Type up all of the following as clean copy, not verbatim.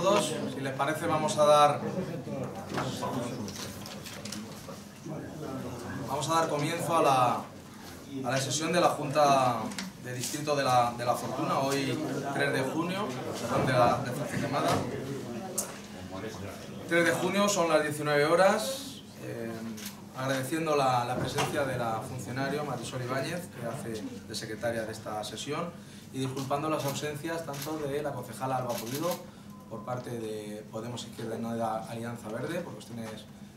todos. Si les parece, vamos a dar comienzo a la sesión de la Junta de Distrito de la Fortuna, hoy 3 de junio, perdón, de Zarzakemada. 3 de junio, son las 19 horas. Agradeciendo la presencia de la funcionaria Marisol Ibáñez, que hace de secretaria de esta sesión, y disculpando las ausencias tanto de la concejala Alba Pulido por parte de Podemos Izquierda Unida Alianza Verde, por cuestiones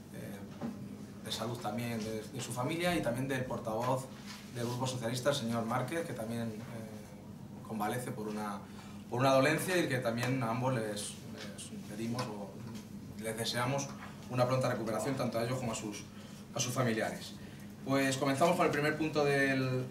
de salud también de su familia, y también del portavoz del Grupo Socialista, el señor Márquez, que también convalece por una dolencia, y que también a ambos les pedimos o les deseamos una pronta recuperación, tanto a ellos como a sus familiares. Pues comenzamos con el primer punto del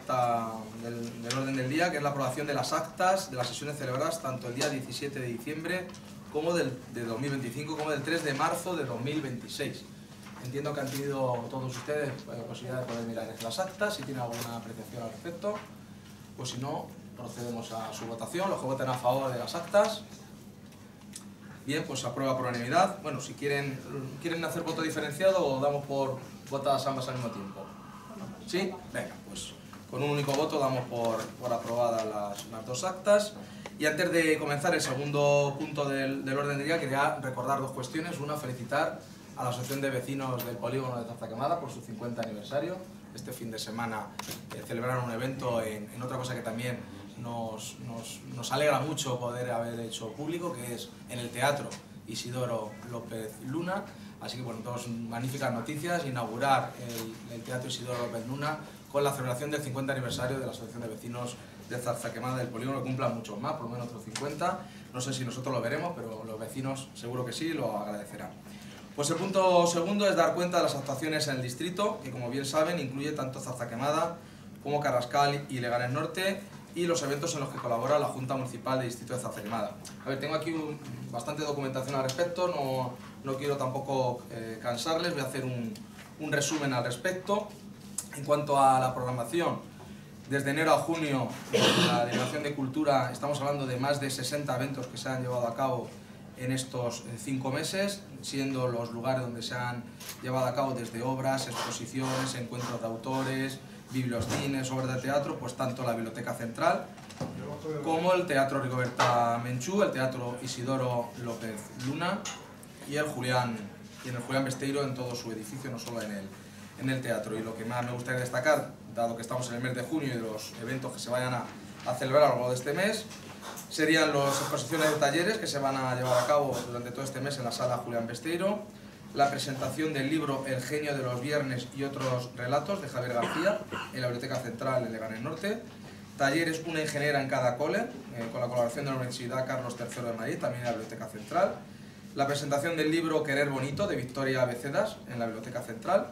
orden del día, que es la aprobación de las actas de las sesiones celebradas tanto el día 17 de diciembre como de 2025 como del 3 de marzo de 2026. Entiendo que han tenido todos ustedes la posibilidad de poder mirar las actas. Si tienen alguna apreciación al respecto, pues si no, procedemos a su votación. Los que voten a favor de las actas, bien, pues se aprueba por unanimidad. Bueno, si quieren hacer voto diferenciado, o damos por votadas ambas al mismo tiempo. ¿Sí? Venga, pues con un único voto damos por aprobadas las dos actas. Y antes de comenzar el segundo punto del orden del día, quería recordar dos cuestiones. Una, felicitar a la Asociación de Vecinos del Polígono de Zarzakemada por su 50 aniversario. Este fin de semana celebraron un evento en otra cosa que también nos alegra mucho poder haber hecho público, que es en el Teatro Isidoro López Luna. Así que bueno, dos magníficas noticias: inaugurar el Teatro Isidoro López Luna con la celebración del 50 aniversario de la Asociación de Vecinos de Zarzakemada del Polígono, que cumplan muchos más, por lo menos otros 50. No sé si nosotros lo veremos, pero los vecinos seguro que sí, lo agradecerán. Pues el punto segundo es dar cuenta de las actuaciones en el distrito, que como bien saben incluye tanto Zarzakemada como Carrascal y Leganés Norte, y los eventos en los que colabora la Junta Municipal de Distrito de Zarzakemada. A ver, tengo aquí bastante documentación al respecto, no quiero tampoco cansarles, voy a hacer un resumen al respecto. En cuanto a la programación, desde enero a junio, en la Delegación de Cultura estamos hablando de más de 60 eventos que se han llevado a cabo en estos 5 meses, siendo los lugares donde se han llevado a cabo desde obras, exposiciones, encuentros de autores, bibliocines, obras de teatro, pues tanto la Biblioteca Central como el Teatro Rigoberta Menchú, el Teatro Isidoro López Luna y el Julián Besteiro en todo su edificio, no solo en el teatro. Y lo que más me gustaría destacar, dado que estamos en el mes de junio y los eventos que se vayan a celebrar a lo largo de este mes, serían las exposiciones de talleres que se van a llevar a cabo durante todo este mes en la sala Julián Besteiro, la presentación del libro El genio de los viernes y otros relatos de Javier García en la Biblioteca Central en Leganés Norte, talleres Una ingeniera en cada cole, con la colaboración de la Universidad Carlos III de Madrid, también en la Biblioteca Central, la presentación del libro Querer Bonito de Victoria Becedas en la Biblioteca Central.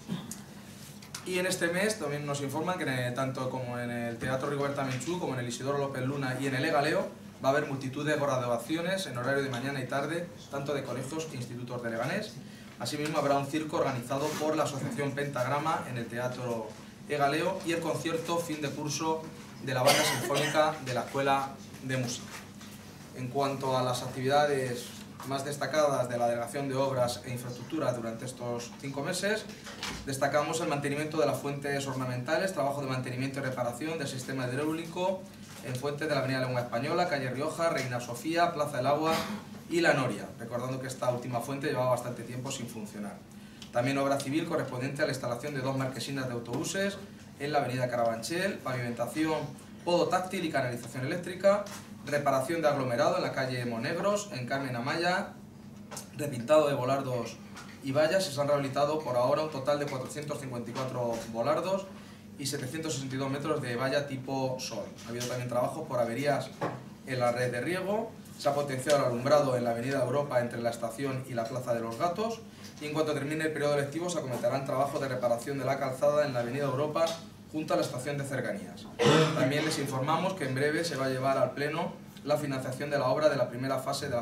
Y en este mes también nos informan que tanto como en el Teatro Rigoberta Menchú como en el Isidoro López Luna y en el Egaleo va a haber multitud de graduaciones en horario de mañana y tarde, tanto de colegios e institutos de Leganés. Asimismo habrá un circo organizado por la Asociación Pentagrama en el Teatro Egaleo y el concierto fin de curso de la Banda Sinfónica de la Escuela de Música. En cuanto a las actividades más destacadas de la Delegación de Obras e Infraestructura durante estos 5 meses, destacamos el mantenimiento de las fuentes ornamentales, trabajo de mantenimiento y reparación del sistema hidráulico en fuentes de la Avenida Lengua Española, calle Rioja, Reina Sofía, Plaza del Agua y La Noria, recordando que esta última fuente llevaba bastante tiempo sin funcionar. También obra civil correspondiente a la instalación de 2 marquesinas de autobuses en la Avenida Carabanchel, pavimentación, podo táctil y canalización eléctrica, reparación de aglomerado en la calle Monegros, en Carmen Amaya, repintado de volardos y vallas. Se han rehabilitado por ahora un total de 454 volardos y 762 metros de valla tipo sol. Ha habido también trabajos por averías en la red de riego, se ha potenciado el alumbrado en la Avenida Europa entre la estación y la Plaza de los Gatos, y en cuanto termine el periodo lectivo se acometerán trabajos de reparación de la calzada en la Avenida Europa junto a la estación de cercanías. También les informamos que en breve se va a llevar al Pleno la financiación de la obra de la primera fase de la